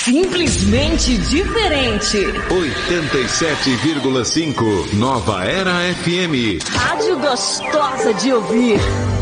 Simplesmente diferente. 87,5 Nova Era FM. Rádio gostosa de ouvir.